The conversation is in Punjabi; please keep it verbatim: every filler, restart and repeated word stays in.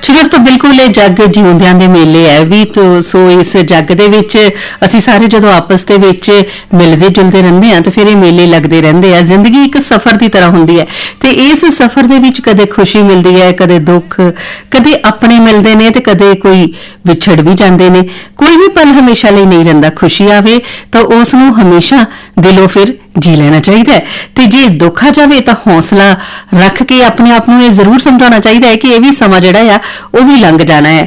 ਜੀ ਦੋਸਤੋ ਬਿਲਕੁਲ ਇਹ ਜੱਗ ਜਿਉਂਦਿਆਂ ਦੇ ਮੇਲੇ ਹੈ ਵੀ ਤੋ ਸੋ ਇਸ ਜੱਗ ਦੇ ਵਿੱਚ ਅਸੀਂ ਸਾਰੇ ਜਦੋਂ ਆਪਸ ਦੇ ਵਿੱਚ ਮਿਲਦੇ ਜੁਲਦੇ ਰਹਿੰਦੇ ਆ ਤਾਂ ਫਿਰ ਇਹ ਮੇਲੇ ਲੱਗਦੇ ਰਹਿੰਦੇ ਆ। ਜ਼ਿੰਦਗੀ ਇੱਕ ਸਫ਼ਰ ਦੀ ਤਰ੍ਹਾਂ ਹੁੰਦੀ ਹੈ ਤੇ ਇਸ ਸਫ਼ਰ ਦੇ ਵਿੱਚ ਕਦੇ ਖੁਸ਼ੀ ਮਿਲਦੀ ਹੈ, ਕਦੇ ਦੁੱਖ, ਕਦੇ ਆਪਣੇ ਮਿਲਦੇ ਨੇ ਤੇ ਕਦੇ ਕੋਈ ਵਿਛੜ ਵੀ ਜਾਂਦੇ ਨੇ। ਕੋਈ ਵੀ ਪਲ ਹਮੇਸ਼ਾ ਲਈ ਨਹੀਂ ਰਹਿੰਦਾ। ਖੁਸ਼ੀ ਆਵੇ ਤਾਂ ਉਸ ਨੂੰ ਹਮੇਸ਼ਾ ਦਿਲੋਂ ਫਿਰ ਜੀ ਲੈਣਾ ਚਾਹੀਦਾ ਹੈ ਤੇ ਜੇ ਦੁੱਖ ਆ ਜਾਵੇ ਤਾਂ ਹੌਸਲਾ ਰੱਖ ਕੇ ਆਪਣੇ ਆਪ ਨੂੰ ਇਹ ਜ਼ਰੂਰ ਸਮਝਾਉਣਾ ਚਾਹੀਦਾ ਹੈ ਕਿ ਇਹ ਵੀ ਸਮਾਂ ਜਿਹੜਾ ਆ ਉਹ ਵੀ ਲੰਘ ਜਾਣਾ ਹੈ।